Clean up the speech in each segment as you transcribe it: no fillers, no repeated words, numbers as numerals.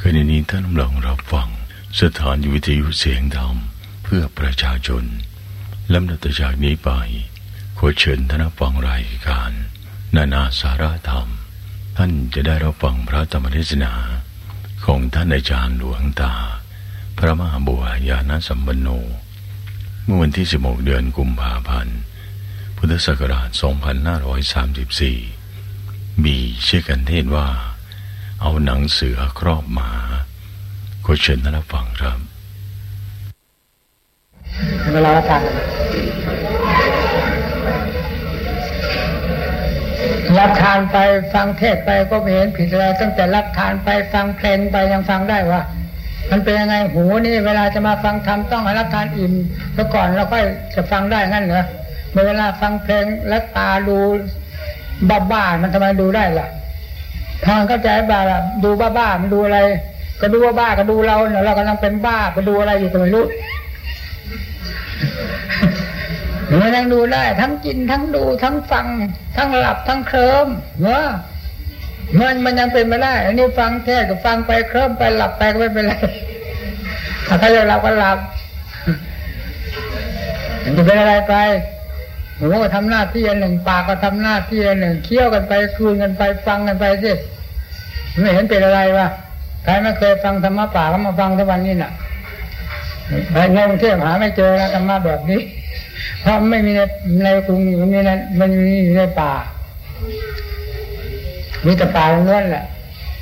ขณะนี้ท่านกำลังรับฟังสถานีวิทยุเสียงธรรมเพื่อประชาชนลำดับจากนี้ไปขอเชิญท่านรับฟังรายการนานาสาระธรรมท่านจะได้รับฟังพระธรรมเทศนาของท่านอาจารย์หลวงตาพระมหาบัวญาณสัมปันโนเมื่อวันที่16 เดือนกุมภาพันธ์พุทธศักราช 2534มีชื่อกันเทศว่าเอาหนังเสือครอบหมาขอเชิญท่านรับฟังครับเวลาละกันรับทานไปฟังเทศไปก็ไม่เห็นผิดอะไรตั้งแต่รับทานไปฟังเพลงไปยังฟังได้ว่ามันเป็นยังไงหูนี่เวลาจะมาฟังธรรมต้องให้รับทานอิ่มซะก่อนแล้วค่อยจะฟังได้งั้นเหรอเวลาฟังเพลงแล้วตาดูบ้าๆมันทำไมดูได้ล่ะทางเข้าใจบ้าล่ะดูบ้าๆมันดูอะไรก็ดูว่าบ้าก็ดูเราเนี่ยเรากำลังเป็นบ้าก็ดูอะไรอยู่ก็ไม่รู้มันยังดูได้ทั้งกินทั้งดูทั้งฟังทั้งหลับทั้งเคลิ้มเนอะมันยังเป็นไม่ได้อันนี้ฟังแค่ก็ฟังไปเคลิ้มไปหลับไปก็ไม่เป็นไรถ้าใครจะหลับก็หลับมันจะเป็นอะไรไปหูก็ทำหน้าที่อันหนึ่งปากก็ทำหน้าที่อันหนึ่งเคี้ยวกันไปคืนกันไปฟังกันไปสิไม่เห็นเป็นอะไรวะใครไม่เคยฟังธรรมะป่าก็มาฟังทุกวันนี้น่ะไปในกรุงเทพหาไม่เจอนะธรรมะแบบนี้เพราะไม่มีในกรุงมันมีในป่ามีแต่ป่าล้วนแหละ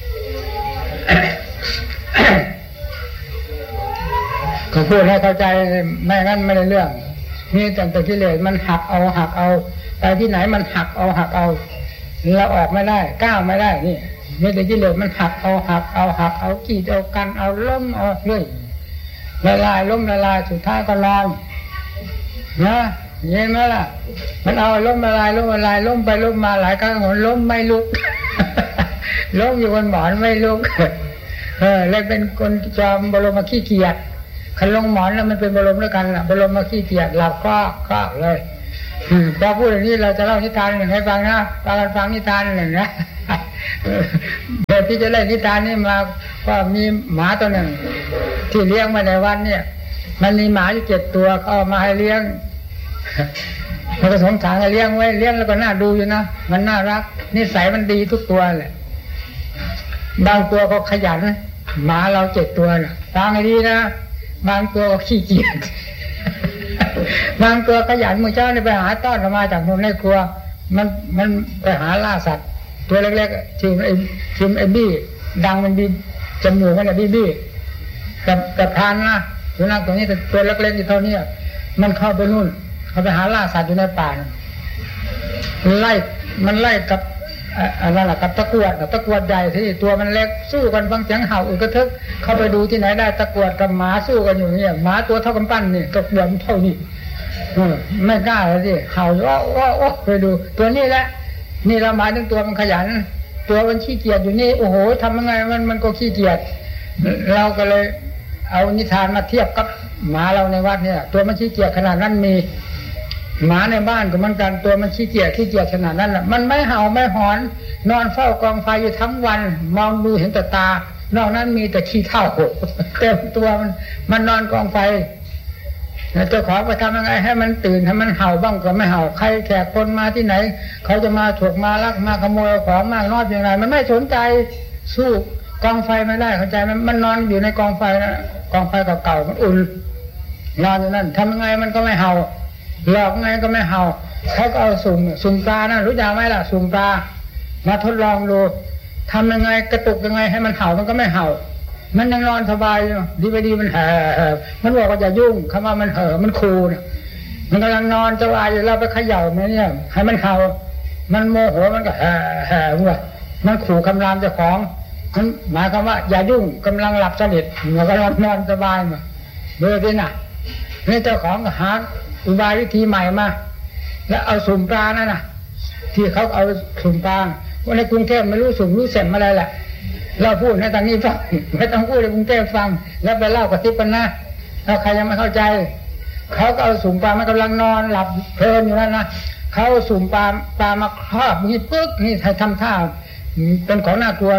ก็พูดให้เข้าใจไม่งั้นไม่ได้เรื่องนี่แต่กิเลสมันหักเอาไปที่ไหนมันหักเอาเราออกไม่ได้ก้าวไม่ได้นี่นี่แต่กิเลสมันหักเอากีดเอากันเอาล้มเอาเรื่อยละลายล้มละลายสุดท้ายก็นอนนะเห็นไหมล่ะมันเอาล้มละลายล้มไปล้มมาหลายครั้งล้มไม่ลุกล้มอยู่บนหมอนไม่ลุกเลยเป็นคนจอมบรมขี้เกียจขันลงหมอนแล้วมันเป็นบรมด้วยกันล่ะบรมขี้เกียจหลับก็เลยพอพูดอย่างนี้เราจะเล่านิทานหนึ่งให้ฟังนะฟังนิทานหนึ่งนะเดี๋ยวที่จะเล่านิทานนี้มาก็มีหมาตัวหนึ่งที่เลี้ยงมาในวันเนี่ยมันมีหมาอยู่7 ตัวเขาเอามาให้เลี้ยงมันก็สงสารเลี้ยงไว้เลี้ยงแล้วก็น่าดูอยู่นะมันน่ารักนิสัยมันดีทุกตัวแหละบางตัวก็ขยันหมาเรา7 ตัวน่ะฟังให้ดีนะบางตัวก็ขี้เกียจบางตัวขยันเมื่อเช้านี่ไปหาต้อนออกมาจากในครัวมันไปหาล่าสัตว์ตัวเล็กๆชื่อไอ้บี้ดังมันบีจมูกมันน่ะบี้กับพานนะสุนัขตัวนี้ตัวเล็กๆอยู่เท่านี้มันเข้าไปนู่นเขาไปหาล่าสัตว์อยู่ในป่ามันไล่กับอะไรล่ะกับตะกรวดใหญ่ที่ตัวมันเล็กสู้กันฟังเสียงเห่าอึกกระทึกเข้าไปดูที่ไหนได้ตะกรวดกับหมาสู้กันอยู่เนี่ยหมาตัวเท่ากำปั้นนี่ตะกรวดเท่านี้ไม่กล้าเลยสิเห่าว้าไปดูตัวนี้แหละนี่เราหมายถึงตัวมันขยันตัวมันขี้เกียจอยู่นี่โอ้โหทำยังไงมันก็ขี้เกียจเราก็เลยเอานิทานมาเทียบกับหมาเราในวัดเนี่ยตัวมันขี้เกียจขนาดนั้นมีหมาในบ้านก็เหมือนกันตัวมันขี้เกียจขนาดนั้นแหละมันไม่เห่าไม่หอนนอนเฝ้ากองไฟอยู่ทั้งวันมองดูเห็นแต่ตานอกนั้นมีแต่ขี้เถ้าเต็มตัวมันนอนกองไฟเจ้าของไปทำยังไงให้มันตื่นให้มันเห่าบ้างก็ไม่เห่าใครแขกคนมาที่ไหนเขาจะมาฉกมาลักมาขโมยของมากน้อยเพียงไรมันไม่สนใจสู้กองไฟไม่ได้เข้าใจมันนอนอยู่ในกองไฟนะกองไฟเก่าๆมันอุ่นนอนอยู่นั่นทำยังไงมันก็ไม่เห่าหลอกไงก็ไม่เห่าเขาก็เอาสุ่มปลานะรู้จักไหมล่ะสุ่มปลามาทดลองดูทำยังไงกระตุกยังไงให้มันเห่ามันก็ไม่เห่ามันยังนอนสบายอยู่ดีไปดีมันเห่อมันบอกว่าอย่ายุ่งคำว่ามันเห่อมันคูเนี่ยมันกำลังนอนสบายอยู่เราไปเขย่ามันเนี่ยให้มันเห่ามันโมโหมันก็เห่อมันขู่คำรามเจ้าของมันหมายความว่าอย่ายุ่งกำลังหลับสนิทมันกำลังนอนสบายมาเบื่อที่น่ะนี่เจ้าของก็หาอุบายวิธีใหม่มาแล้วเอาสุ่มปลานั่นน่ะที่เขาเอาสุ่มปลาว่าในกรุงเทพไม่รู้สุ่มรู้เสร็จอะไรแหละเราพูดในทางนี้ฟังไม่ต้องพูดในกรุงเทพฟังแล้วไปเล่ากระซิบกันนะถ้าใครยังไม่เข้าใจเขาก็เอาสุ่มปลามันกำลังนอนหลับเพลินอยู่นั่นนะเขาสุ่มปลามาครอบนี่ปึ๊กนี่ทำท่าเป็นของน่ากลัวนะ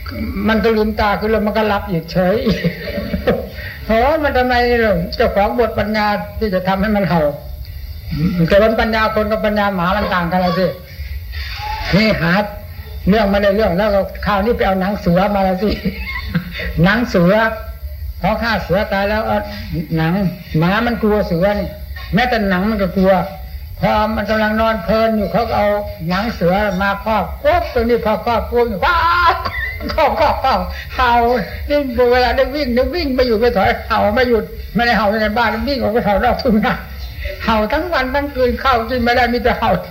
มันก็ลืมตาคือแล้วมันก็หลับอีกเฉยอีกเพราะมันทำไมเจ้าของบทปัญญาที่จะทำให้มันเห่าแต่วันปัญญาคนกับปัญญาหมามันต่างกันเลยสินี่หาเรื่องมาได้เรื่องแล้วก็คราวนี้ไปเอาหนังเสือมาแล้วสิหนังเสือพอฆ่าเสือตายแล้วหนังหมามันกลัวเสือนี่แม้แต่หนังมันก็กลัวพอมันกำลังนอนเพลินอยู่เขาเอาหนังเสือมาครอบปุ๊บตัวนี้พอครอบปุ๊บว้าวครอบเห่านี่เวลาได้วิ่งไปอยู่ไปถอยเห่าไม่หยุดไม่ได้เห่าในบ้านวิ่งออกไปเห่านอกทุ่งนาเห่าทั้งวันทั้งคืนข้าวกินไม่ได้มีแต่เห่า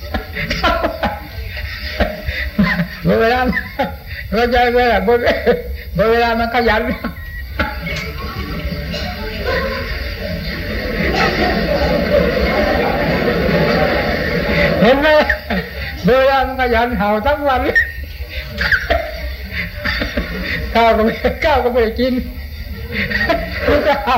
เวลาเราใจเวลามันขยันเห็นไหมเวลามันขยันเห่าทั้งวันข้าวก็ไม่ได้กินมันจะเห่า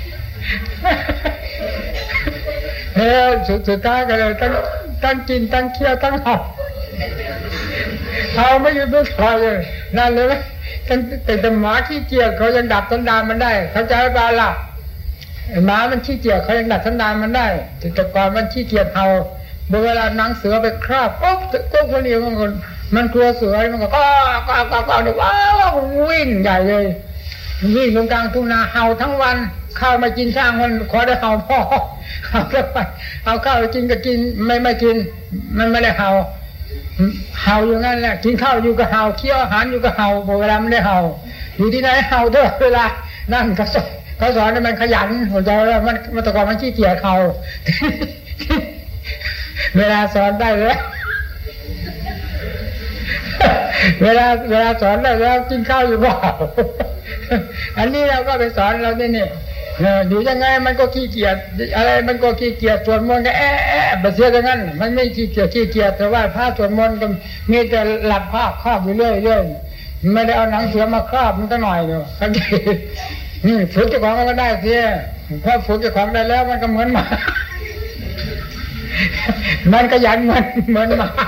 สุดท้ายก็เลยตั้งกินตั้งเคี้ยวตั้งเห่าไม่หยุดไม่ถอยเลยนั่นเลยแต่หมาขี้เกียจเขายังดับสันดานมันได้เขาจะให้ปลาล่ะหมามันขี้เกียจเขายังดับสันดานมันได้แต่ก่อนมันขี้เกียจเห่าเวลาหนังเสือไปคราบก็คนเดียวมันกลัวเสือมันก็ว้าววิ่งใหญ่เลยวิ่งตรงกลางทุ่งนาเห่าทั้งวันข้าวไม่กินช่างมันขอได้เห่าพ่อเอาเข้าไปเอาข้าวกินก็กินไม่กินมันไม่ได้เห่าอยู่งั้นแหละกินข้าวอยู่กับเห่าเคี้ยวอาหารอยู่กับเห่าเวลาไม่ได้เห่าอยู่ที่ไหนเห่าด้วยเวลานั่นเขาสอนให้มันขยันหัวใจว่ามันตะกอนมันขี้เกียจเห่าเวลาสอนได้แล้วเวลาสอนได้แล้วกินข้าวอยู่เปล่าอันนี้เราก็ไปสอนเราเนี่ยอยู่ยังไงมันก็ขี้เกียจอะไรมันก็ขี้เกียจสวดมนต์ก็แบบเสียอย่างนั้นมันไม่ขี้เกียจแต่ว่าพระสวดมนต์ก็มีแต่หลับครอบอยู่เรื่อยไม่ได้เอาหนังเสือมาครอบมันก็หน่อยเนาะฝึกเจ้าของมันก็ได้เสียพอฝึกเจ้าของได้แล้วมันก็เหมือนหมามันก็ยันเหมือนหมา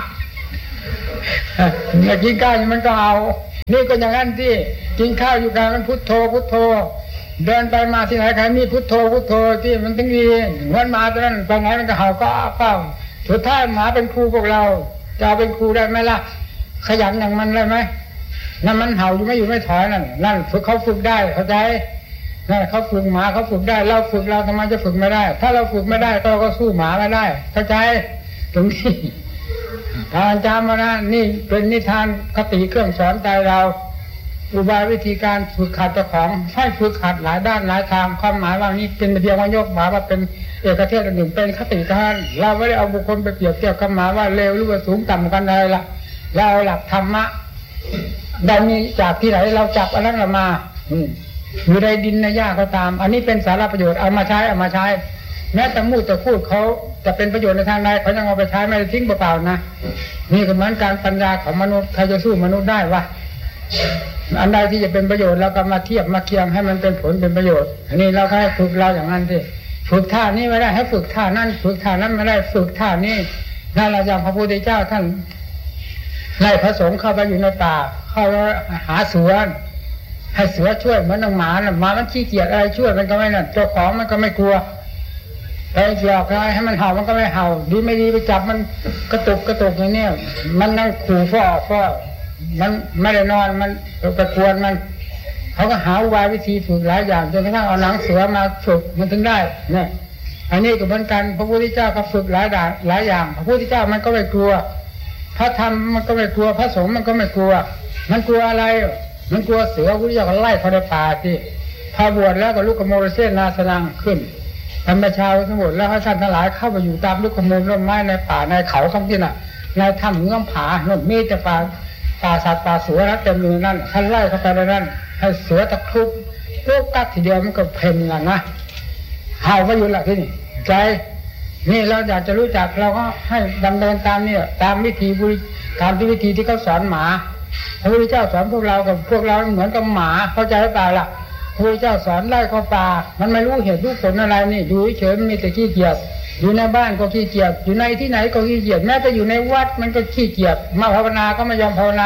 กินข้าวมันก็เอานี่ก็อย่างนั้นที่กินข้าวอยู่กลางมันพุทโธเดินไปมาที่ไหนใครมีพุทโธที่มันถึงดีเหมือนหมาตัวนั้นไปไหนมันก็เห่าก็อ้าวสุดท้ายหมาเป็นครูพวกเราจะเป็นครูได้ไหมล่ะขยันอย่างมันได้ไหมนั่นมันเห่าอยู่ไม่ถอยนั่นฝึกเขาฝึกได้เข้าใจนั่นเขาฝึกหมาเขาฝึกได้เราฝึกเราทำไมจะฝึกไม่ได้ถ้าเราฝึกไม่ได้ก็สู้หมาไม่ได้เข้าใจตรงนี้ทานจำมานะนี่เป็นนิทานคติเครื่องสอนใจเราอุบายวิธีการฝึกขัดเจ้าของให้ฝึกขัดหลายด้านหลายทางความหมายว่านี้เป็นเพียงว่ายกหมาว่าเป็นเอกเทศหนึ่งเป็นคติท่านเราไม่ได้เอาบุคคลไปเปรียบเทียบกับหมาว่าเลวหรือว่าสูงต่ำกันอะไรล่ะเราเอาหลักธรรมะได้มีจากที่ไหนเราจับอันนั้นมาอยู่ในดินในหญ้าก็ตามอันนี้เป็นสาระประโยชน์เอามาใช้แม้แต่มูดแต่พูดเขาจะเป็นประโยชน์ในทางใดเขายังเอาไปใช้ไม่ได้ทิ้งเปล่าๆนะนี่ก็เหมือนการปัญญาของมนุษย์ใครจะสู้มนุษย์ได้วะอันใดที่จะเป็นประโยชน์เราก็มาเทียบมาเคียงให้มันเป็นผลเป็นประโยชน์อันนี้เราให้ฝึกเราอย่างนั้นสิฝึกท่านี้ไม่ได้ให้ฝึกท่านั้นฝึกท่านั้นไม่ได้ฝึกท่านี้นั่นเราอย่างพระพุทธเจ้าท่านไล่พระสงฆ์เข้าไปอยู่ในป่าเข้าหาเสือให้เสือช่วยเหมือนหมามันขี้เกียจอะไรช่วยมันก็ไม่นั่นเจ้าของมันก็ไม่กลัวไปหยอกอะไรให้มันเห่ามันก็ไม่เห่าดีไม่ดีไปจับมันกระตุกอย่างนี้มันนั่งขู่ฟ้อมันไม่ได้นอนมันกระกวนมันเขาก็หาอุบายวิธีฝึกหลายอย่างจนกระทั่งเอาหนังเสือมาฝึกมันถึงได้เนี่ยอันนี้ก็เหมือนกันพระพุทธเจ้าก็ฝึกหลายอย่างพระพุทธเจ้ามันก็ไม่กลัวพระธรรมมันก็ไม่กลัวพระสงฆ์มันก็ไม่กลัวมันกลัวอะไรมันกลัวเสือพระพุทธเจ้าก็ไล่เขาในป่าที่พอบวชแล้วก็ลูกกโมรเสนาสนังขึ้นธรรมชาวทั้งหมดแล้วให้ท่านทั้งหลายเข้าไปอยู่ตามลูกขมูลต้นไม้ในป่าในเขาข้างที่น่ะในถ้ำเงื่อมผาโน่นมีแต่ป่าสัตว์ป่าเสือนะเต็มอยู่นั่นท่านไล่เข้าไปในนั้นให้เสือตะครุบลูกกัดทีเดียวมันก็เพ่นกันนะเห่าไปอยู่หลักที่นี่ใจนี่เราอยากจะรู้จักเราก็ให้ดำเนินตามนี่ตามวิธีที่เขาสอนหมาพระพุทธเจ้าสอนพวกเรากับพวกเราเหมือนกับหมาเข้าใจหรือเปล่าล่ะพระพุทธเจ้าสอนไล่เข้าป่ามันไม่รู้เหตุรู้ผลอะไรนี่อยู่เฉยมันมีแต่ขี้เกียจอยู่ในบ้านก็ขี้เกียจอยู่ในที่ไหนก็ขี้เกียจแม้แต่อยู่ในวัดมันก็ขี้เกียจมาภาวนาก็ไม่ยอมภาวนา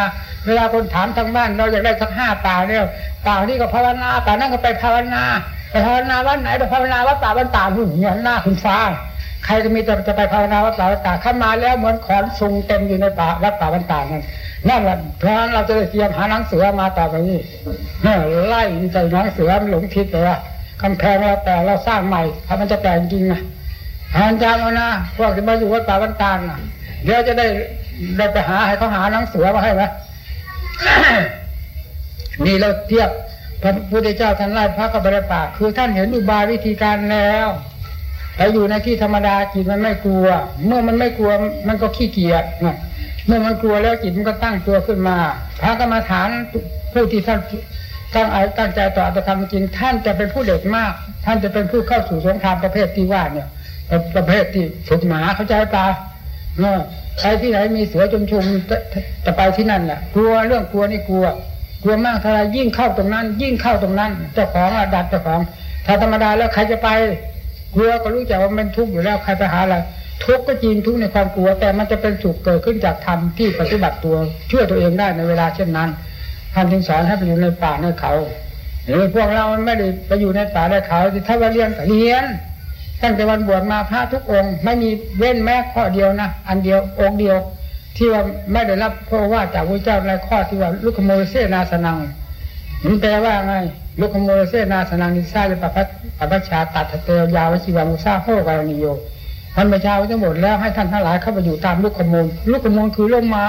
เวลาคนถามทางบ้านเราอยากได้สัก5 ป่าเนี่ยป่านี่ก็ภาวนาป่านั่นก็ไปภาวนาวัดไหนไปภาวนาวัดป่าบ้านตาหุ่นเหมือนหน้าคุณฟ้าใครก็มีจะไปภาวนาวัดป่าบ้านตาเข้ามาแล้วเหมือนขอนซุงเต็มอยู่ในป่าวัดป่าบ้านตานั่นแหละเพราะฉะนั้นเราจะได้เตรียมหาหนังเสือมาต่อไปนี้ไล่ใจหนังเสือมันหลงทิศเลยว่ากำแพงเราแต่เราสร้างใหม่ถ้ามันจะแปลงจริงนะหาจำเอานะพวกที่มาอยู่วัดป่าบ้านตานะเดี๋ยวจะได้ไปหาให้เขาหาหนังเสือมาให้ไหม นี่เราเทียบพระพุทธเจ้าท่านไล่พระกับพระป่าคือท่านเห็นอุบายวิธีการแล้วแต่อยู่ในที่ธรรมดาจิตมันไม่กลัวเมื่อมันไม่กลัวมันก็ขี้เกียจนะเมื่อมันกลัวแล้วจิตมันก็ตั้งตัวขึ้นมาพระกรรมฐานผู้ที่ท่านตั้งใจต่ออัตธรรมจริงท่านจะเป็นผู้เด็ดมากท่านจะเป็นผู้เข้าสู่สงครามประเภทที่ว่าเนี่ยประเภทที่ฝึกหมาเข้าใจป่ะใครที่ไหนมีเสือชุมจะไปที่นั่นแหละกลัวเรื่องกลัวนี่กลัวมากเท่าไรยิ่งเข้าตรงนั้นเจ้าของดัดเจ้าของถ้าธรรมดาแล้วใครจะไปกลัวก็รู้จักว่ามันทุกข์อยู่แล้วใครไปหาอะไรทุกข์ก็จริงทุกข์ในความกลัวแต่มันจะเป็นสุขเกิดขึ้นจากธรรมที่ปฏิบัติตัวช่วยตัวเองได้ในเวลาเช่นนั้นท่านจึงสอนให้ไปอยู่ในป่าในเขาพวกเราไม่ได้ไปอยู่ในป่าในเขาถ้าว่าเรียนตั้งแต่วันบวชมาพระทุกองค์ไม่มีเว้นแม้ข้อเดียวนะอันเดียวองค์เดียวที่ว่าไม่ได้รับเพราะว่าจากพระเจ้าในข้อที่ว่าลุกขโมยเสนาสนังมันแปลว่าไงลุกขโมยเสนาสนังนิสาจะปปัชชาตัดเตยาวชิวามุสาโหกานิโยท่านประชาทั้งหมดแล้วให้ท่านทั้งหลายเข้าไปอยู่ตามลุกขโมยคือร่มไม้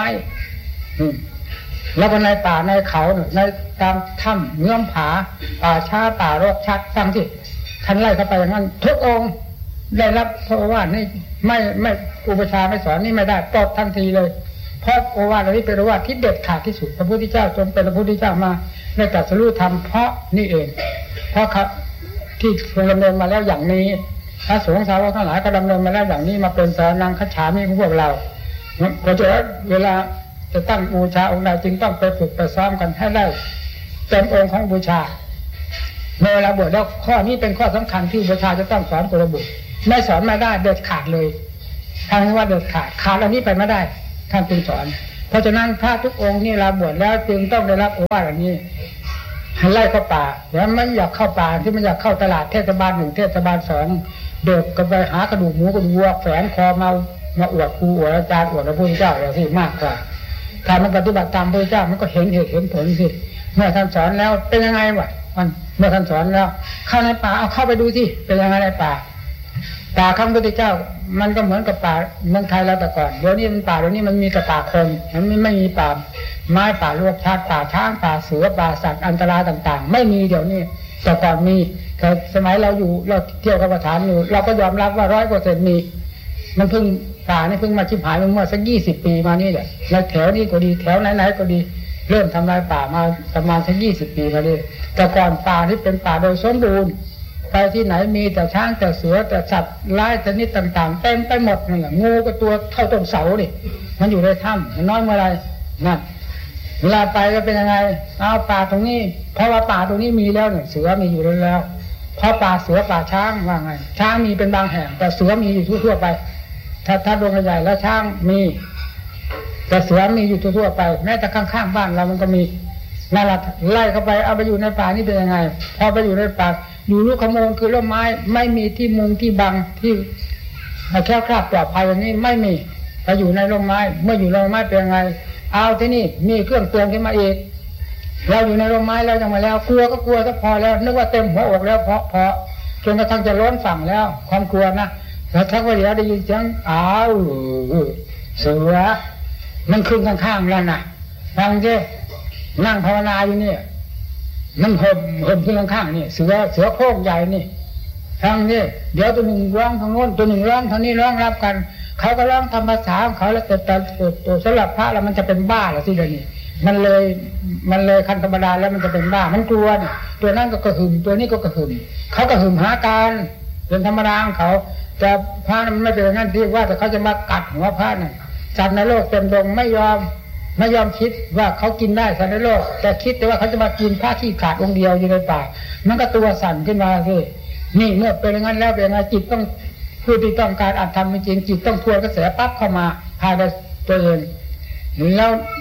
แล้วก็ในป่าในเขาในตามถ้ำเงื่อมผาป่าช้าป่ารกชัดฟังที่ท่านไล่เข้าไปอย่างนั้นทุกองค์ได้รับเพราะว่านี่ไม่อุปชาไม่สอนนี่ไม่ได้ปลดทันทีเลยเพราะโอวาทนี้เป็นโอวาทที่เด็ดขาดที่สุดพระพุทธเจ้าทรงเป็นพระพุทธเจ้ามาในตรัสรู้ธรรมเพราะนี่เองเพราะครับที่ทรงดำเนินมาแล้วอย่างนี้พระสงฆ์สาวกทั้งหลายก็ดำเนินมาแล้วอย่างนี้มาเป็นสานังคัจฉามิของพวกเราเพราะฉะนั้นเวลาจะตั้งบูชาองค์ใดจึงต้องไปฝึกไปซ้อมกันให้ได้เต็มองค์ของบูชาเมื่อเวลาบวชแล้วข้อนี้เป็นข้อสำคัญที่บูชาจะต้องสอนตัวระบุไม่สอนไม่ได้เด็ดขาดเลยทางนี้ว่าเด็ดขาดอันนี้ไปไม่ได้ท่านจึงสอนเพราะฉะนั้นพระทุกองค์นี่ลาบวชแล้วจึงต้องได้รับโอวาทอันนี้ให้ไล่เข้าป่าแล้วไม่อยากเข้าป่าที่มันอยากเข้าตลาดเทศบาล1เทศบาล2เดินกันไปหากระดูกหมูกระดูกวัวแฝงคอมาอวดครูอวดอาจารย์อวดพระพุทธเจ้าอย่างที่มากกว่าถ้ามันปฏิบัติตามพระพุทธเจ้ามันก็เห็นเหตุเห็นผลสิเมื่อท่านสอนแล้วเป็นยังไงวะมันเมื่อท่านสอนแล้วเข้าในป่าเอาเข้าไปดูสิเป็นยังไงในป่าข้างพระพุทธเจ้ามันก็เหมือนกับป่าเมืองไทยแล้วแต่ก่อนเดี๋ยวนี้มันป่าเดี๋ยวนี้มันมีแต่ป่าคนมันไม่มีป่าไม้ป่ารวกชาติป่าช้างป่าเสือป่าสัตว์อันตรายต่างๆไม่มีเดี๋ยวนี้แต่ก่อนมีแต่สมัยเราอยู่เราเที่ยวกรรมฐานอยู่เราก็ยอมรับว่า 100% มีมันเพิ่งป่านี่เพิ่งมาชิบหายเมื่อสัก20 ปีมานี่แหละในแถวนี้ก็ดีแถวไหนๆก็ดีเริ่มทำลายป่ามาประมาณสัก20 ปีมานี่แต่ก่อนป่าที่เป็นป่าโดยสมบูรณ์ไปที่ไหนมีแต่ช้างแต่เสือแต่สัตว์ร้ายชนิดต่างๆเต็มไปหมดนั่นแหละงูก็ตัวเท่าต้นเสาดิมันอยู่ในถ้ำมันน้อยเมื่อไรนั่นเวลาไปก็เป็นยังไงเอาป่าตรงนี้เพราะว่าป่าตรงนี้มีแล้วเนี่ยเสือมีอยู่แล้วเพราะป่าเสือป่าช้างว่าไงช้างมีเป็นบางแห่งแต่เสือมีอยู่ทั่วไปถ้าดวงใหญ่แล้วช้างมีแต่เสือมีอยู่ทั่วไปแม้แต่ข้างๆบ้านเรามันก็มีนั่นแหละไล่เข้าไปเอาไปอยู่ในป่านี่เป็นยังไงพอไปอยู่ในป่าอยู่ลูกขโมยคือร่มไม้ไม่มีที่มุงที่บังที่แค่คราบปลอดภัยอย่างนี้ไม่มีไปอยู่ในร่มไม้เมื่ออยู่ในร่มไม้เป็นยังไงเอาที่นี่มีเครื่องเตือนขึ้นมาอีกเราอยู่ในร่มไม้แล้วจังมาแล้วกลัวก็กลัวก็พอแล้วนึกว่าเต็มหัวอกแล้วเพราะจนกระทั่งจะล้นฝั่งแล้วความกลัวนะแล้วทักว่าเดี๋ยวได้ยินเสียงอ้าวเสือมันขึ้นข้างๆแล้วนะฟังเจ้นั่งภาวนาอยู่นี่มันห่มขึ้นข้างๆนี่เสือโคร่งใหญ่นี่ทางนี้เดี๋ยวตัวหนึ่งร้องทางโน้นตัวหนึ่งร้องทางนี้ร้องรับกันเขาก็ร้องทำภาษาของเขาแล้วแต่ตัวสำหรับพระแล้วมันจะเป็นบ้าหรอที่เดี๋ยวนี้มันเลยคันธรรมดาแล้วมันจะเป็นบ้ามันกลัวเนี่ยตัวนั้นก็กระหึ่มตัวนี้ก็กระหึ่มเขากระหึ่มหาการเป็นธรรมดาของเขาแต่พระมันไม่เป็นอย่างนั้นที่ว่าแต่เขาจะมากัดหัวพระนั่นสัตว์ในโลกเต็มดงไม่ยอมคิดว่าเขากินได้สัตว์ในโลกแต่คิดแต่ว่าเขาจะมากินพระที่ขาดองค์เดียวอยู่ในป่ามันก็ตัวสั่นขึ้นมาสินี่เมื่อเป็นอย่างนั้นแล้วเป็นยังไงจิตต้องผู้ที่ต้องการอัตธรรมจริงจิตต้องทวนกระแสปั๊บเข้ามาภายในตัวเองแล้ว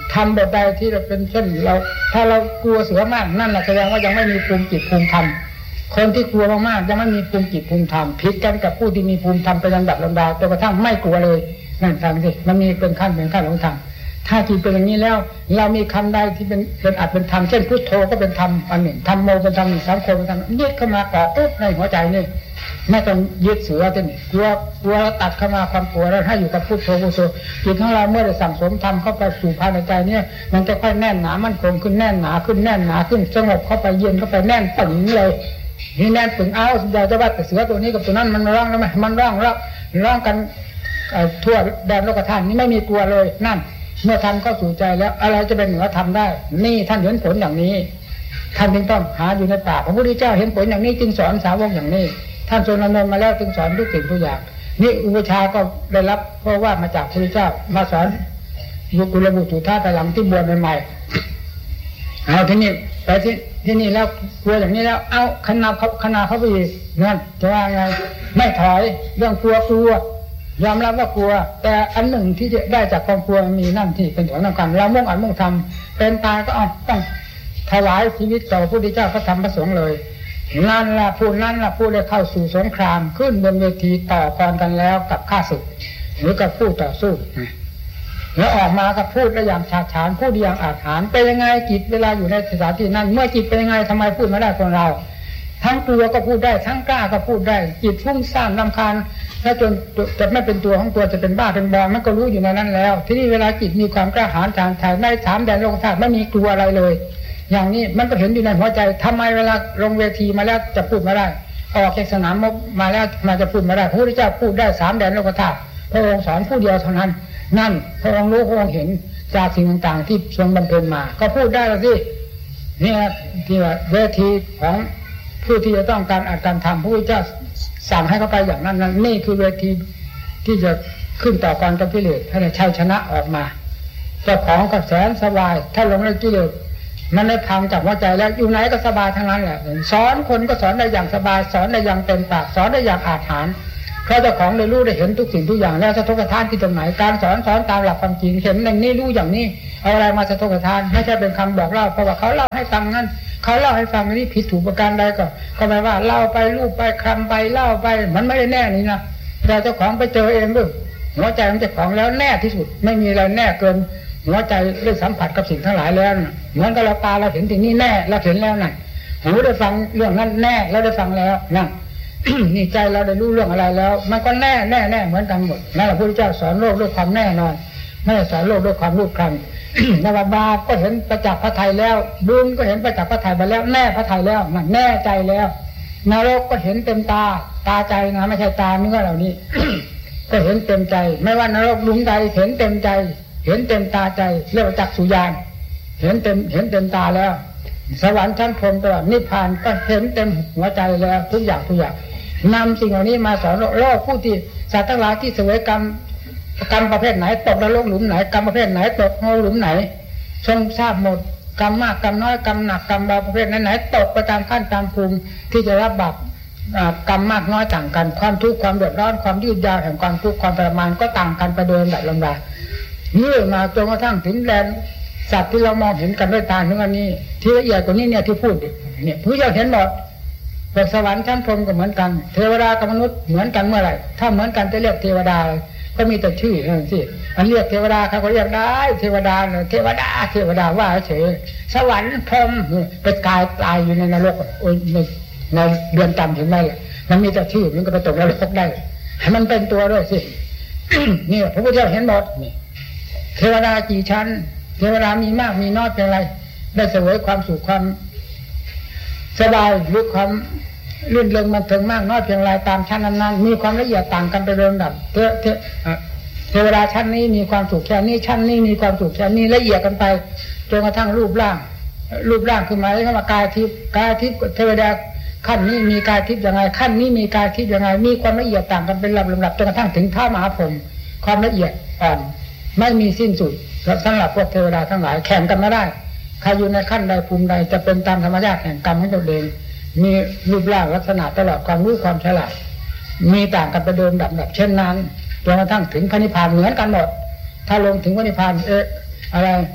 ทำแบบใดที่เราเป็นเช่นเราถ้าเรากลัวเสือมากนั่นแหละแสดงว่ายังไม่มีภูมิจิตภูมิธรรมคนที่กลัวมากๆยังไม่มีภูมิจิตภูมิธรรมผิดกันกับผู้ที่มีภูมิธรรมไปยังดับลำดาจนกระทั่งไม่กลัวเลยนั่นทางสิมันมีเป็นขั้นของธรรมถ้าจิตเป็นอย่างนี้แล้วเรามีคำใดที่เป็นอัตเป็นธรรมเช่นพุทโธก็เป็นธรรมอันหนึ่งธรรมโมเป็นธรรมสังโฆเป็นธรรมยึดเข้ามาเกาะปุ๊บในหัวใจนี่ไม่ต้องยึดเสือที่นี่กลัวตัดเข้ามาความกลัวแล้วให้อยู่กับพุทโธพุทโธจิตของเราเมื่อได้สั่งสมธรรมเข้าไปสู่ภายในใจเนี่ยมันจะค่อยแน่นหนามั่นคงขึ้นแน่นหนาขึ้นแน่นหนาขึ้นสงบเข้าไปเย็นเข้าไปแน่นตึงเลยนี่แน่นตึงเอาอยากจะว่าแต่เสือตัวนี้กับตัวนั้นมันร้องแล้วไหมมันร้องกันทั่วแดนโลกธาตุนี้ไม่มีกลัวเลยนั่นเมื่อทำเข้าสู่ใจแล้วอะไรจะเป็นเหนือทำได้นี่ท่านเห็นผลอย่างนี้ท่านจึงต้องหาอยู่ในป่าพระพุทธเจ้าเห็นผลอย่างนี้จึงสอนสาวกอย่างนี้ท่านทรงดำเนินมาแล้วจึงสอนทุกสิ่งทุกอย่างนี่อุปชาก็ได้รับเพราะว่ามาจากพระพุทธเจ้ามาสอนยุกุลบุตรท่าตะหลังที่บวชใหม่ๆเอาที่นี่ไปที่นี่แล้วกลัวอย่างนี้แล้วเอาขนาเข้าไปอีกนั่นจะว่าไงไม่ถอยเรื่องกลัวยอมรับว่ากลัวแต่อันหนึ่งที่จะได้จากความกลัวมีนั่นที่เป็นของสำคัญเรามุ่งอันมุ่งทำเป็นตายก็ต้องถวายชีวิตต่อพระพุทธเจ้าพระธรรมพระสงฆ์เลยนั่นละผู้ได้เข้าสู่สงครามขึ้นบนเวทีต่อกรกันแล้วกับข้าศึกหรือกับผู้ต่อสู้แล้วออกมากับพูดได้อย่างฉาดฉานพูดอย่างอาถรรพ์เป็นยังไงจิตเวลาอยู่ในสถานที่นั้นเมื่อจิตเป็นยังไงทำไมพูดไม่ได้คนเราทั้งกลัวก็พูดได้ทั้งกล้าก็พูดได้จิตฟุ้งซ่านรำคาญถ้าจนจะไม่เป็นตัวของตัวจะเป็นบ้าเป็นบอมันก็รู้อยู่ในนั้นแล้วที่นี่เวลาจิตมีความกล้าหาญทางใจไม่ถามแดนโลกธาตุไม่มีกลัวอะไรเลยอย่างนี้มันก็เห็นอยู่ในหัวใจทำไมเวลาลงเวทีมาแล้วจะพูดไม่ได้ออกจากสนามมาแล้วมาจะพูดไม่ได้พระพุทธเจ้าพูดได้3แดนโลกธาตุพระองค์สอนผู้เดียวเท่านั้นนั่นพระองค์รู้พระองค์เห็นจากสิ่งต่างๆที่ทรงบำเพ็ญมาก็พูดได้แล้วสินี่ที่ว่าเวทีของผู้ที่จะต้องการอัดการทำพระพุทธเจ้าสั่งให้เขาไปอย่างนั้นนี่คือเวทีที่จะขึ้นต่อการกับกิเลสให้ชัยชนะออกมาเจ้าของก็แสนสบายถ้าลงในกิเลสมันได้พังจากหัวใจแล้วอยู่ไหนก็สบายทั้งนั้นแหละสอนคนก็สอนได้อย่างสบายสอนได้อย่างเต็มปากสอนได้อย่างอาถรรพ์เพราะเจ้าของได้รู้ได้เห็นทุกสิ่งทุกอย่างแล้วสะทกสะท้านที่ตรงไหนการสอนตามหลักความจริงเห็นอย่างนี้รู้อย่างนี้เอาอะไรมาสะทกสะท้านไม่ใช่เป็นคำบอกเล่าเพราะว่าเขาเล่าให้ฟังนั้นเขาเล่าให้ฟังนี่ผิดถูกประการใดก็หมายว่าเล่าไปลูบไปคลำไปเล่าไปมันไม่ได้แน่นี่นะแต่เจ้าของไปเจอเองด้วยหัวใจของเจ้าของแล้วแน่ที่สุดไม่มีอะไรแน่เกินหัวใจได้สัมผัสกับสิ่งทั้งหลายแล้วเหมือนกับเราตาเราเห็นสิ่งนี้แน่เราเห็นแล้วนั่นหูได้ฟังเรื่องนั้นแน่เราได้ฟังแล้วนั่น นี่ใจเราได้รู้เรื่องอะไรแล้วมันก็แน่เหมือนกันหมดนั่นแหละพระพุทธเจ้าสอนโลกด้วยความแน่นอนไม่สอนโลกด้วยความรูปคลำนวบาก็เห็นประจักษ์พระทัยแล้วบุญก็เห็นประจักษ์พระทัยไปแล้วแน่พระทัยแล้วมันแน่ใจแล้วนรกก็เห็นเต็มตาใจนะไม่ใช่ตาเนื้อเหล่านี้ ก็เห็นเต็มใจไม่ว่านรกหลุมใดเห็นเต็มใจเห็นเต็มตาใจเรียกว่าจักษุญาณเห็นเต็มตาแล้วสวรรค์ชั้นพรหมตลอดนิพพานก็เห็นเต็มหัวใจแล้วทุกอย่างนำสิ่งเหล่านี้มาสอนโลกผู้ที่สัตว์ทั้งหลายที่เสวยกรรมประเภทไหนตกนรกหลุมไหนกรรมประเภทไหนตกนรกหลุมไหนทรงทราบหมดกรรมมากกรรมน้อยกรรมหนักกรรมเบาประเภทไหนตกไปตามขั้นตามภูมิที่จะรับบาปกรรมมากน้อยต่างกันความทุกข์ความเดือดร้อนความยืดยาวแห่งความทุกข์ความทรมานก็ต่างกันไปโดยลำดับนี่มาจนกระทั่งถึงแดนสัตว์ที่เรามองเห็นกันด้วยตาถึงอันนี้ที่ละเอียดกว่านี้เนี่ยที่พูดเนี่ยผู้เห็นหมดแต่สวรรค์ชั้นพรหมก็เหมือนกันเทวดากับมนุษย์เหมือนกันเมื่อไหร่ถ้าเหมือนกันจะเรียกเทวดาก็มีแต่ชื่อนั่นสิอันเรียกเทวดาเขาก็เรียกได้เทวดาเทวดาว่าเฉยสวรรค์พรหมเป็นกายตายอยู่ในนรกในเรือนจำเห็นไหมล่ะมันมีแต่ชื่อมันก็ไปตกนรกได้ให้มันเป็นตัวด้วยสิ นี่พระพุทธเจ้าเห็นหมดเทวดากี่ชั้นเทวดามีมากมีน้อยเป็นไรได้เสวยความสุขความสบายหรือความลื่นเริงมันถึงมากน้อยเพียงไรตามชั้นนั้นๆมีความละเอียดต่างกันไปโดยลำดับเทวดาชั้นนี้มีความสุขแค่นี้ชั้นนี้มีความสุขแค่นี้ละเอียดกันไปจนกระทั่งรูปร่างคือหมายถึงว่ากายทิพย์เทวดาขั้นนี้มีกายทิพย์ยังไงขั้นนี้มีกายทิพย์ยังไงมีความละเอียดต่างกันเป็นลำดับจนกระทั่งถึงท้ามหาพรหมความละเอียดอ่อนไม่มีสิ้นสุดสำหรับพวกเทวดาทั้งหลายแข่งกันไม่ได้ใครอยู่ในขั้นใดภูมิใดจะเป็นตามธรรมชาติแห่งกรรมของตัวเองมีรูปร่างลักษณะตลอดความรู้ความฉลาดมีต่างกันไปโดยลำดับเช่นนั้นจนกระทั่งถึงพระนิพพานเหมือนกันหมดถ้าลงถึงพระนิพพานอะไร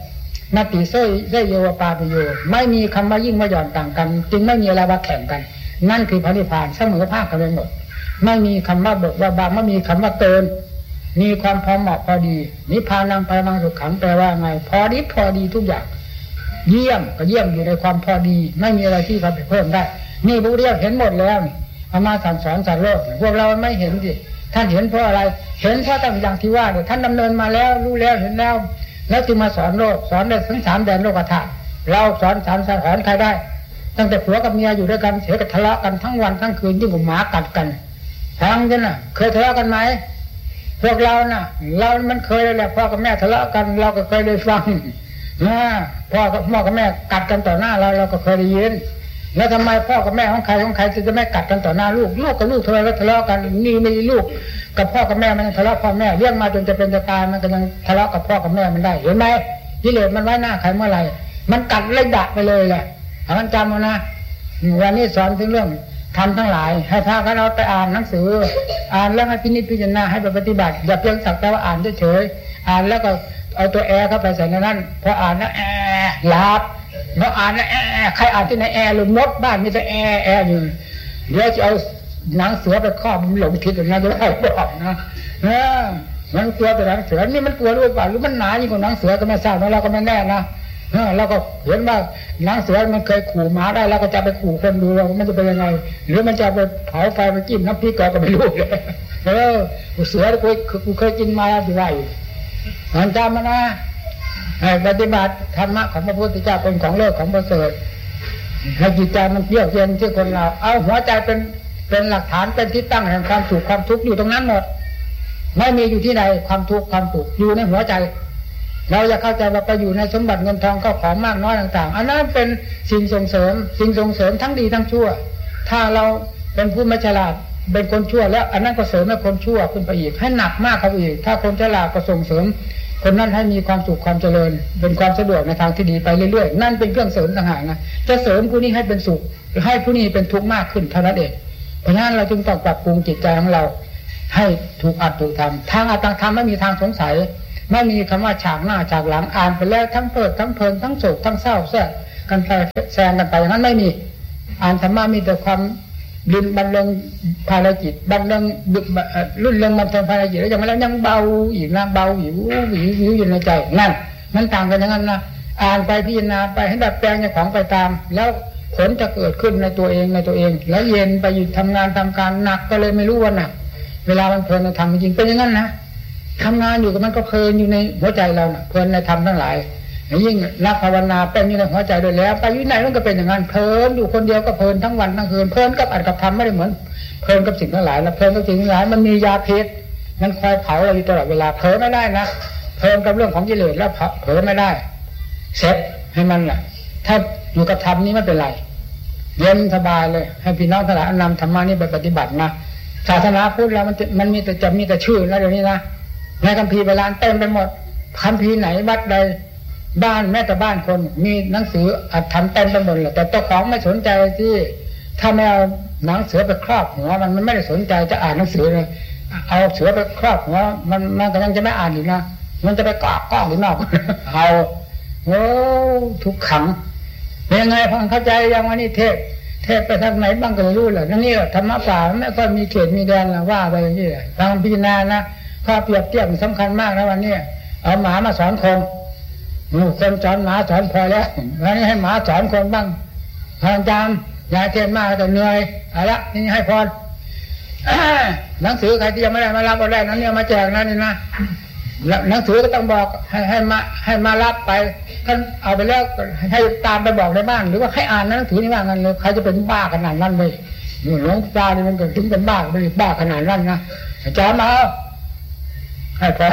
นาติโซโยวปาปิโยไม่มีคำว่ายิ่งว่าหย่อนต่างกันจึงไม่มีอะไรว่าแข่งกันนั่นคือพระนิพพานเสมอภาคกันไปหมดไม่มีคำว่าเบิกว่าบางไม่มีคำว่าเกินมีความพอเหมาะพอดีนิพพานังปรมังสุขขังแปลว่าไงพอดีทุกอย่างเยี่ยมก็เยี่ยมอยู่ในความพอดีไม่มีอะไรที่จะไปเพิ่มได้นี่พระพุทธเจ้าเห็นหมดแล้วเอามาสั่งสอนสัตว์โลกพวกเราไม่เห็นสิท่านเห็นเพราะอะไรเห็นเพราะตั้งอย่างที่ว่าเนี่ยท่านดำเนินมาแล้วรู้แล้วเห็นแล้วจึงมาสอนโลกสอนได้ทั้ง3 แดนโลกธาตุเราสอนสอนใครได้ตั้งแต่ผัวกับเมียอยู่ด้วยกันเสียกันทะเลาะกันทั้งวันทั้งคืนยิ่งกว่าหมากัดกันฟังกันน่ะเคยทะเลาะกันไหมพวกเราน่ะเรามันเคยเลยแหละพ่อกับแม่ทะเลาะกันเราก็เคยได้ฟังพ่อกับแม่กัดกันต่อหน้าเราก็เคยได้ยินแล้วทำไมพ่อกับแม่ของใครจะไม่กัดกันต่อหน้าลูกกับลูกทำไมทะเลาะกันนี่ไม่ลูกกับพ่อกับแม่มันทะเลาะพ่อแม่เลี้ยงมาจนจะเป็นจะตายมันก็ยังทะเลาะกับพ่อกับแม่มันได้เห็นไหมกิเลสมันไว้หน้าใครเมื่อไหร่มันกัดเลยดักไปเลยแหละมันจำเอานะวันนี้สอนถึงเรื่องทำทั้งหลายให้พากันเราไปอ่านหนังสืออ่านแล้วให้พินิจพิจารณาให้ไปปฏิบัติอย่าเพียงสักแต่ว่าอ่านเฉยๆอ่านแล้วก็เอาตัวแอร์เข้าไปใส่ในนั้นพออ่านแล้วหลับเมื่ออ่านแล้วใครอ่านที่ไหนหรือมดบ้านมีแต่แอร์อยู่เดี๋ยวจะเอาหนังเสือไปครอบมันหลงทิศอย่างนั้นจะได้บอกนะมันกลัวแต่หนังเสือนี่มันกลัวด้วยเปล่าหรือมันหนายิ่งกว่าหนังเสือก็ไม่ทราบเราก็ไม่แน่นะเราก็เห็นว่าหนังเสือมันเคยขู่หมาได้แล้วก็จะไปขู่คนดูเรามันจะเป็นยังไงหรือมันจะไปเผาไฟไปจิ้มน้ำพริกก็ไม่รู้เลยเสือกูเคยกินมาอยู่ไรมันจำมานะปฏิบัติธรรมะของพระพุทธเจ้าเป็นของเลิศของประเสริฐให้จิตใจมันเยือกเย็นที่คนเราเอาหัวใจเป็นหลักฐานเป็นที่ตั้งแห่งความสุขความทุกข์อยู่ตรงนั้นหมดไม่มีอยู่ที่ใดความทุกข์ความสุขอยู่ในหัวใจเราจะเข้าใจว่าไปอยู่ในสมบัติเงินทองเข้าของมากน้อยต่างๆอันนั้นเป็นสิ่งส่งเสริมทั้งดีทั้งชั่วถ้าเราเป็นผู้ไม่ฉลาดเป็นคนชั่วแล้วอันนั้นก็เสริมให้คนชั่วขึ้นไปอีกให้หนักมากเข้าไปอีกถ้าคนฉลาดก็ส่งเสริมคนนั้นให้มีความสุขความเจริญเป็นความสะดวกในทางที่ดีไปเรื่อยๆนั่นเป็นเครื่องเสริมต่างหากนะจะเสริมผู้นี้ให้เป็นสุขหรือให้ผู้นี้เป็นทุกข์มากขึ้นเท่านั้นเองเพราะฉะนั้นเราจึงต้องปรับปรุงจิตใจของเราให้ถูกอัดถูกทำทางอัตตธรรมไม่มีทางสงสัยไม่มีคำว่าฉากหน้าฉากหลังอ่านไปแล้วทั้งเพลิดทั้งเพลินทั้งโศกทั้งเศร้าแซ่กันไปแซงกันไปอย่างนั้นไม่มีอ่านธรรมะมีแต่ความดินบรรเลงภารกิจบรรเลงรุ่นเรืองบรรเทิงภารกิจแล้วยังไม่แล้วยังเบาอีกนะเบาหิวอยู่ในใจนั่นมันต่างกันอย่างนั้นนะอ่านไปพิจารณาไปให้ดัดแปลงในของไปตามแล้วผลจะเกิดขึ้นในตัวเองแล้วเย็นไปอยู่ทำงานทำการหนักก็เลยไม่รู้ว่าหนักเวลามันเพลินในธรรมจริงเป็นอย่างนั้นนะทำงานอยู่กับมันก็เพลินอยู่ในหัวใจเราเพลินในธรรมทั้งหลายยิ่งนักภาวนาเป็นอยู่ในหัวใจด้วยแล้วไปอยู่ไหนมันก็เป็นอย่างนั้นเพลินอยู่คนเดียวก็เพลินทั้งวันทั้งคืนเพลินกับอัดกับทำไม่ได้เหมือนเพลินกับสิ่งทั้งหลายนะเพลินกับสิ่งทั้งหลายมันมียาพิษมันคอยเผาเราอยู่ตลอดเวลาเพลินไม่ได้นะเพลินกับเรื่องของกิเลสแล้วเผลอไม่ได้เสร็จให้มันแหละถ้าอยู่กับธรรมนี้ไม่เป็นไรเย็นสบายเลยให้พี่น้องทั้งหลายนำธรรมะนี้ไปปฏิบัตินะศาสนาพุทธเรามันมีแต่ชื่อนะเดี๋ยวนี้นะในคัมภีร์โบราณเต็มไปหมดคัมภีร์ไหนวัดใดบ้านแม้แต่บ้านคนมีหนังสืออัดทำเต็มไปหมดเลยแต่เจ้าของไม่สนใจที่ถ้าไม่เอาหนังเสือไปครอบหัวมันไม่ได้สนใจจะอ่านหนังสือเลยเอาเสือไปครอบหัวมันก็ยังจะไม่อ่านอยู่นะมันจะไปกอกหรือนอกเอาโอ้ทุกขังเป็นยังไงพังเข้าใจยังวันนี้เทศไปทางไหนบ้างก็ไม่รู้เลยนั่นนี่ธรรมะป่าไม่ค่อยมีเขตมีแดนนะว่าไปอย่างนี้ทางพิจารณานะข้อเปรียบเทียบสำคัญมากนะวันนี้เอาหมามาสอนคนสอนหมาสอนพอแล้ววันนี้ให้หมาสอนคนบ้างพยายามอย่าเทศมากแต่เหนื่อยเอาละนี่ให้พรหนังสือใครที่ยังไม่ได้มารับเอาได้นั้นเนี่ยมาแจกนั่นนี่นะหนังสือก็ต้องบอกให้มารับไปท่านเอาไปแล้วให้ตามไปบอกในบ้านหรือว่าให้อ่านหนังสือนี่ว่างั้นเลยใครจะเป็นบ้าขนาดนั้นเลยหลวงตานี่มันก็ถึงเป็นบ้าไม่บ้าขนาดนั้นนะอาจารย์มาให้พร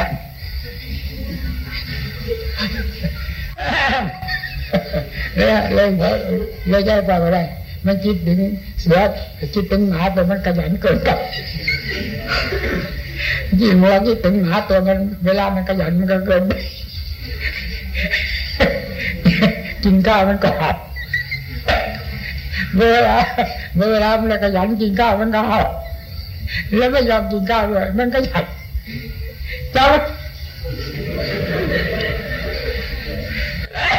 เลยใจฟังอะไรมันจิตถึงเสือจิตถึงหมาแต่มันขยันเกินกับยิ่งเราคิดถึงหมาตัวมันเวลามันขยันมันก็เกินกินข้าวมันก็หัดเวลามันขยันกินข้าวมันก็หัดแล้วไม่ยอมกินข้าวด้วยมันก็หัดเจ้า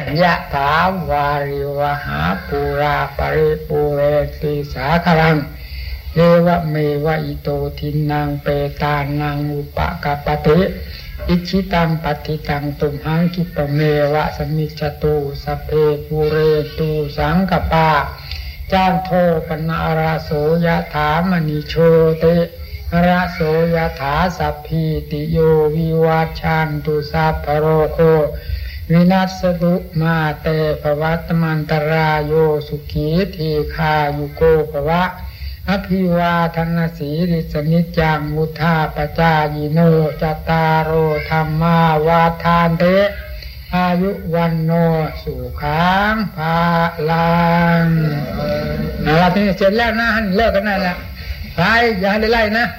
ยะถาวาริวหาปูราปริปูเรติสาคลังเอวะเมวะอิโตทินังเปตานังอุปกัปปติอิชิตังปฏิตังตุมหังคิปเมวะสมิจจตุสัพเพปุเรตุสังกปาจางโทปนะราโสยะถามณิโชติระโสยถาสัพพิติโยวิวัชชันตุสัพพโรโควินัสสตุมาเตภวัตมันตรายโยสุขีทีคายุโกภวะอภิวาทนาสีริสนิจังมุทาปจายิโนจตารโอธรรมาวาทานเตอายุวันโนสุขังภาลังเราที่เสร็จแล้วนะเลิกกันนั่นแหละไปอย่าได้ไล่นะ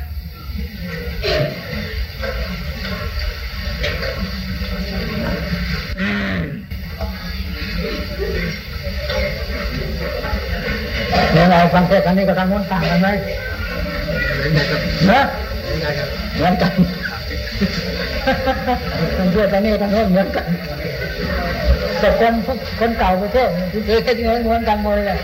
เนี่ยเราฟังเทศน์อันนี้ก็ทำม้วนต่างกันไหมนะเหมือนกันฟังเทศน์อันนี้ก็ทำเหมือนกันแต่คนเก่าไปเทศน์ที่เทศน์เหมือนกันหมดเลย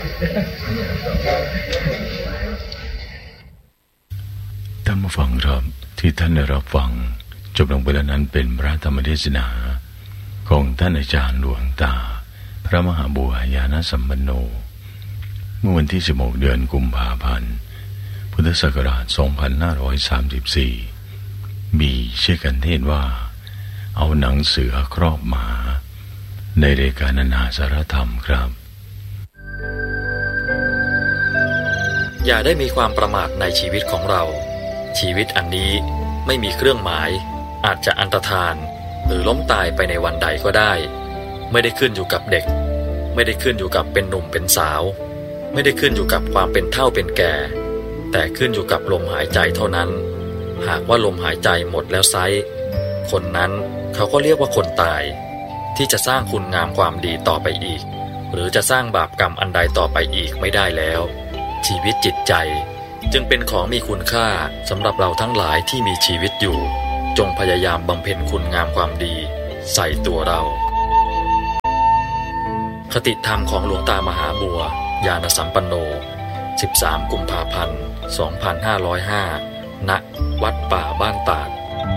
ท่านผู้ฟังครับที่ท่านได้รับฟังจบลงไปแล้วนั้นเป็นพระธรรมเทศนาของท่านอาจารย์หลวงตาพระมหาบัวญาณสัมปันโนเมื่อวันที่16เดือนกุมภาพันธ์พุทธศักราช2534มีชื่อกันเทศว่าเอาหนังเสือครอบหมาในรายการนานาสารธรรมครับอย่าได้มีความประมาทในชีวิตของเราชีวิตอันนี้ไม่มีเครื่องหมายอาจจะอันตรธานหรือล้มตายไปในวันใดก็ได้ไม่ได้ขึ้นอยู่กับเด็กไม่ได้ขึ้นอยู่กับเป็นหนุ่มเป็นสาวไม่ได้ขึ้นอยู่กับความเป็นเฒ่าเป็นแก่แต่ขึ้นอยู่กับลมหายใจเท่านั้นหากว่าลมหายใจหมดแล้วไซร้คนนั้นเขาก็เรียกว่าคนตายที่จะสร้างคุณงามความดีต่อไปอีกหรือจะสร้างบาปกรรมอันใดต่อไปอีกไม่ได้แล้วชีวิตจิตใจจึงเป็นของมีคุณค่าสำหรับเราทั้งหลายที่มีชีวิตอยู่จงพยายามบำเพ็ญคุณงามความดีใส่ตัวเราคติธรรมของหลวงตามหาบัวญาณสัมปันโน13กุมภาพันธ์2505 ณ วัดป่าบ้านตาด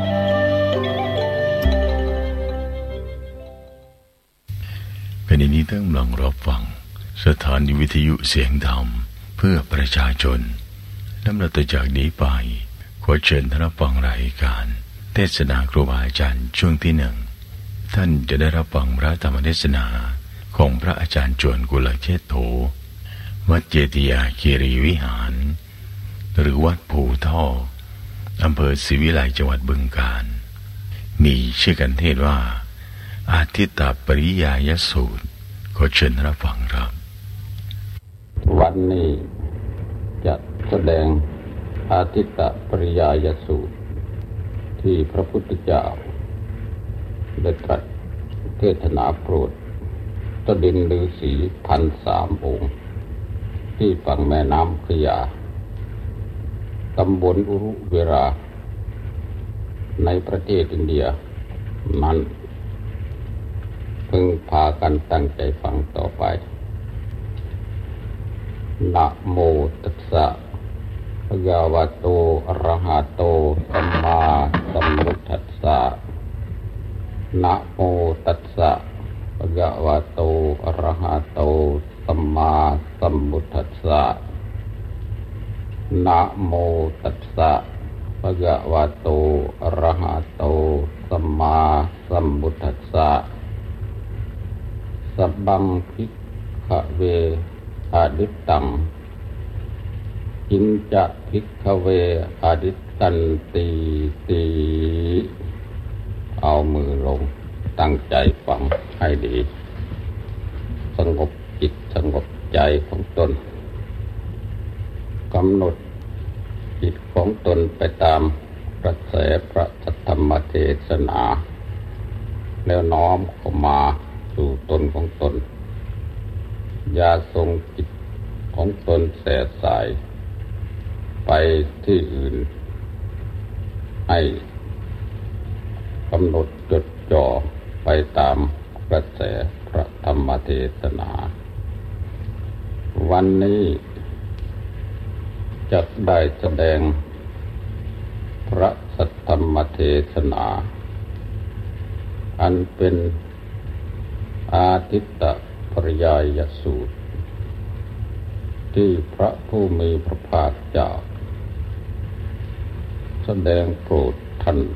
ขณะนี้ท่านกำลังรับฟังสถานีวิทยุเสียงธรรมเพื่อประชาชนลำดับต่อจากนี้ไปขอเชิญท่านรับฟังรายการเทศนาครูบาอาจารย์ช่วงที่1ท่านจะได้รับฟังพระธรรมเทศนาของพระอาจารย์จวนกุลเชษโธวัดเจติยาคีรีวิหารหรือวัดภูท่ออำเภอศรีวิไลจังหวัดบึงกาฬมีชื่อกันเทศว่าอาทิตตปริยายสูตรขอเชิญรับฟังครับวันนี้จะแสดงอาทิตตปริยายสูตรที่พระพุทธเจ้าได้ตรัสเทศนาโปรดตดินฤาษี1,003 องค์ที่ฝั่งแม่น้ำขยาตำบลอุรุเวราในประเทศอินเดียนั้นพึงพากันตั้งใจฟังต่อไปนะโมตัสสะภะคะวะโตอะระหะโตสัมมาสัมพุทธัสสะนะโมตัสสะภะคะวะโตอะระหะโตสัมมาสัมพุทธัสสะนะโมตัสสะภะคะวะโตอะระหะโตสัมมาสัมพุทธัสสะสัพพังภิกขเวอดิตตังกินจะภิกขเวอดิตตันติเอามือลงตั้งใจฟังให้ดีสงบจิตสงบใจของตนกำหนดจิตของตนไปตามกระแสพระธรรมเทศนาแล้วน้อมเข้ามาสู่ตนของตนอย่าส่งจิตของตนแส่สายไปที่อื่นให้กำหนดจดจ่อไปตามกระแสพระธรรมเทศนาวันนี้จะได้แสดงพระสัทธรรมเทศนาอันเป็นอาทิตตปริยายสูตรที่พระผู้มีพระภาคเจ้าแสดงโปรดท่าน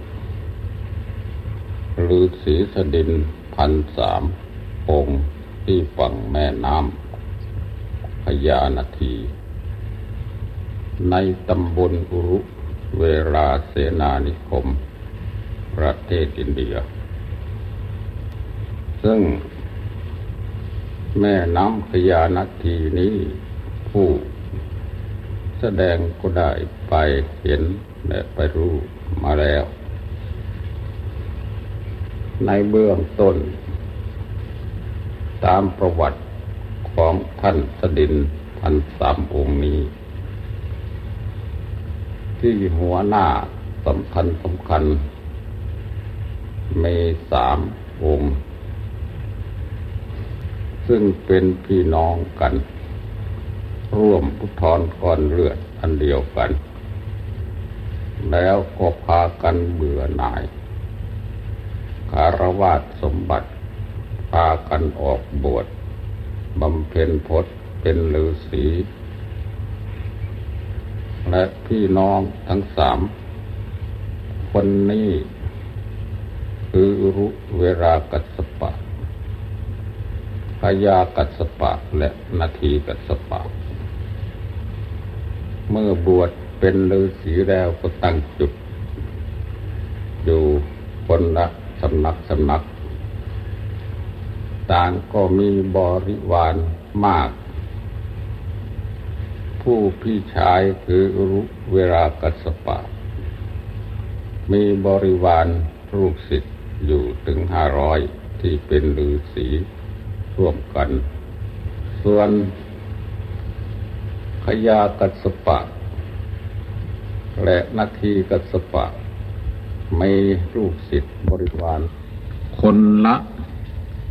ฤาษีสดิน 1,300 องค์ที่ฝั่งแม่น้ำพญานาทีในตำบลอุรุเวลาเสนานิคมประเทศอินเดียซึ่งแม่น้ำพญานาทีนี้ผู้แสดงก็ได้ไปเห็นและไปรู้มาแล้วในเบื้องต้นตามประวัติของท่านสดิน 1,300 องค์นี้ที่หัวหน้าสำคัญมี3 องค์ซึ่งเป็นพี่น้องกันร่วมอุทธรก้อนเลือดอันเดียวกันแล้วก็พากันเบื่อหน่ายคารวะสมบัติพากันออกบวชบำเพ็ญพจน์เป็นฤาษีและพี่น้องทั้ง3 คนนี้คืออุรุเวรากัสสปะพญากัสสปะและนาทีกัสสปะเมื่อบวชเป็นฤาษีแล้วก็ตั้งจุดอยู่คนละสำนักต่างก็มีบริวารมากผู้พี่ชายคืออุรุเวรากัสสปะมีบริวารลูกศิษย์อยู่ถึง500ที่เป็นฤาษีร่วมกันส่วนพญากัสสปะและนาทีกัสสปะมีลูกศิษย์บริวารคนละ